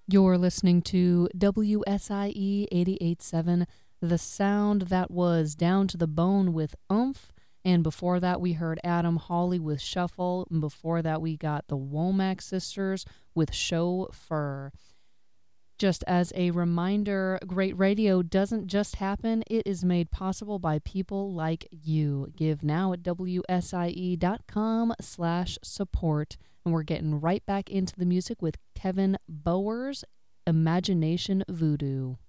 You're listening to WSIE 88.7, the sound that was down to the bone with oomph. And before that, we heard Adam Hawley with Shuffle. And before that, we got the Womack Sisters with Chauffeur. Just as a reminder, great radio doesn't just happen. It is made possible by people like you. Give now at WSIE.com/support. And we're getting right back into the music with Kevin Bowers, Imagination Voodoo.